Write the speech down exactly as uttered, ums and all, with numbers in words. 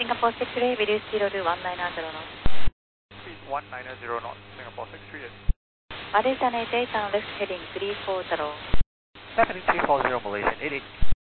Singapore six three eight, reduce zero to one nine zero knots. Speed one nine zero knots, Singapore six three eight. Malaysian eight eight, and left heading three four zero. Left heading three four zero, Malaysian eight eight.